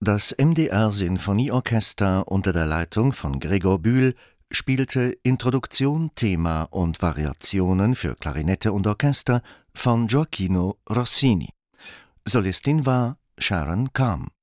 Das MDR-Sinfonieorchester unter der Leitung von Gregor Bühl spielte Introduktion, Thema und Variationen für Klarinette und Orchester von Gioachino Rossini. Solistin war Sharon Calm.